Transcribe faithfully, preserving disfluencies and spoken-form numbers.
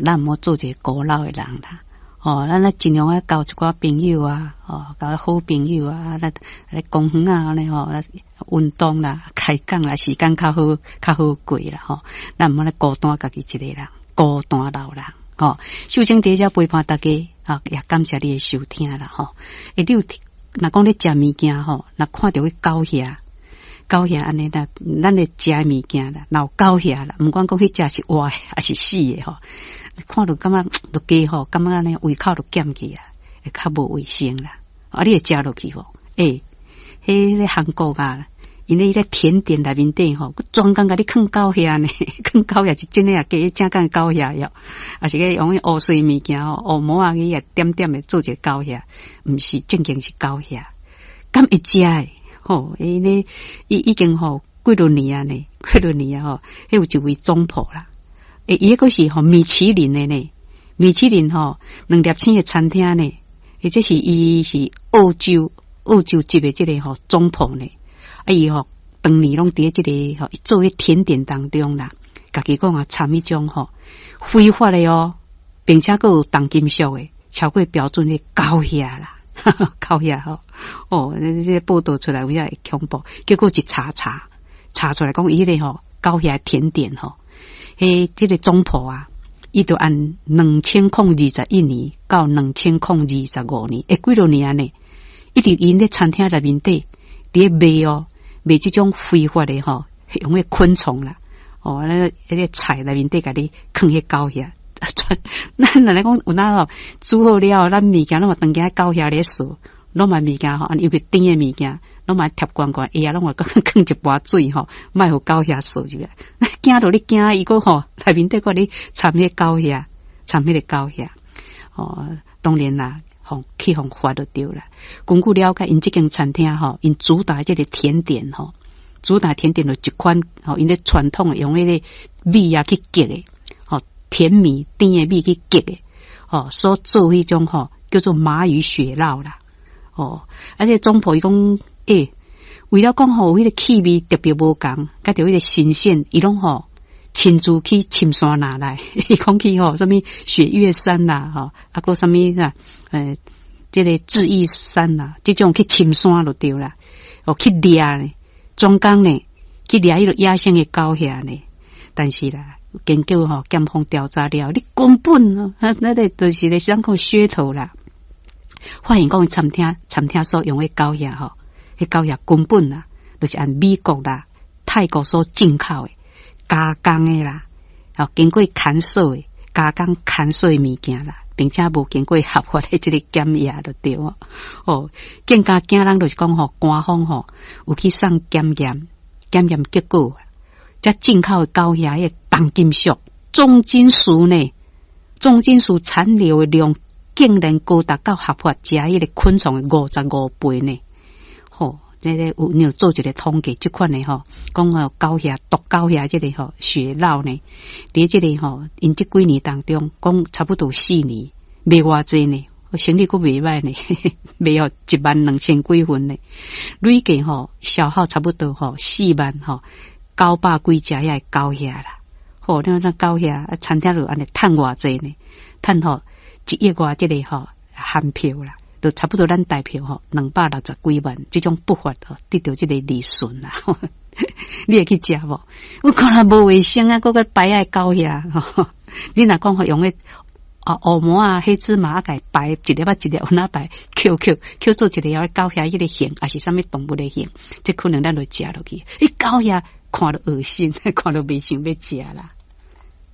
咱毋好做一个古老的人啦。哦，咱咧尽量啊交一寡朋友啊，哦，交好朋友啊，来来公园啊，安尼吼，来运动啦，开讲啦，时间较好，较好过啦吼。咱毋好咧孤单家己一个人，孤单老人。吼，秀清伫遮陪伴大家啊，也感谢你的收听啦吼。诶，你有若讲咧食物件吼，若看到迄狗遐。狗遐安尼啦，咱咧食物件啦，若有狗遐啦，毋管讲迄只是活诶还是死诶吼，看到感觉都加吼，感觉安尼胃口都减去啊，会较无卫生啦。啊，你会食落去吼？诶，迄个韩国啊，因咧迄个甜点内面底吼，专工甲你囥狗遐呢，囥狗遐是真诶啊，加正干狗遐哟，啊是个用迄乌碎物件吼，乌毛啊去也点点诶做一个狗遐，毋是正经是狗遐，敢会食诶？吼，伊呢，伊已經吼幾多年啊呢？幾多年啊吼，迄有一位總鋪啦。誒，伊個是吼米其林的呢，米其林吼兩粒星的餐廳呢，或者是伊是澳洲澳洲籍的即個吼總鋪呢。啊，伊吼當年攏佇即個吼做迄甜點當中啦，家己講啊參迄種吼非法的哦，並且佫有重金屬的，超過標準的狗血啦。狗血吼，哦，這這報道出來有影會恐怖，結果一查查查出來講伊個吼狗血甜點吼，迄即個總鋪啊，伊就按兩千空二十一年到兩千空二十五年，誒幾多年安尼，一直因咧餐廳內面底佇賣哦，賣即種非法的吼，用迄昆蟲啦，哦，那迄個菜內面底甲你囥迄狗血。咱来讲有哪吼煮好了，咱物件拢嘛当家狗遐咧数，拢嘛物件吼，尤其甜诶物件，拢嘛贴罐罐，哎呀，拢话囥囥一盘水吼，莫互狗遐数入来。惊到你惊，伊个吼内面底个你掺迄狗遐，掺迄个狗遐。哦，当然啦，吼去互发就对啦。根据了解，因即间餐厅吼，因主打即个甜点吼，主打甜点就一款吼，因咧传统用迄个米啊去结诶。甜米甜的米去结的，哦，所做迄种吼叫做马语雪酪啦，哦，而且总铺伊讲，诶，为了讲吼，迄个气味特别无共，甲着迄个新鲜，伊拢吼亲自去深山拿来，伊讲去吼，什么雪岳山啦，吼，啊个什么啊，诶，这个智异山啦，这种去深山就对啦，哦，去掠呢，专工呢，去掠迄个野生的狗遐呢，但是啦。研究吼，检方调查了，你根本哦，那个就是咧想讲噱头啦。发现讲餐厅餐厅所用的狗血吼，迄狗血根本啦，就是按美国啦、泰国所进口的加工的啦，哦，经过砍锁的加工砍锁的物件啦，并且无经过合法的这个检验就对哦。哦，更加惊人就是讲吼，官方吼有去送检验，检验结果。这进口的狗血的重金属、重金属呢，重金属残留的量竟然高达到合法食迄个昆虫的五十五倍呢！吼，这个有你做一个统计，这款的吼，讲哦狗血、毒狗血这个吼血酪呢，伫这个吼，因这几年当中，讲差不多四年，卖偌济呢，生意佫袂歹呢，卖哦一万两千几份呢，累计吼消耗差不多吼四万吼。九百几只遐狗血啦，吼，那那狗血啊，餐厅就安尼趁偌济呢？趁吼一亿外即个吼含票啦，就差不多咱台票吼两百六十几万，这种不法吼得到即个利润啦。你会去食无？我看来无卫生啊，嗰个白爱狗血吼，你若讲吼用迄啊乌毛啊黑芝麻啊，改白一粒啊一粒，有哪白 Q Q Q 做一个要狗血迄个形，还是啥物动物的形，这可能咱就食落去。伊狗血。看到恶心，看到袂想要食啦。